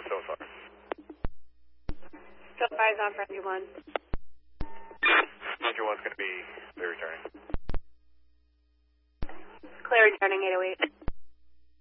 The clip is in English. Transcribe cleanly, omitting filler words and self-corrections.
so far? So far is on Frenzy 1. Frenzy 1's going to be clear returning. Clear returning 808.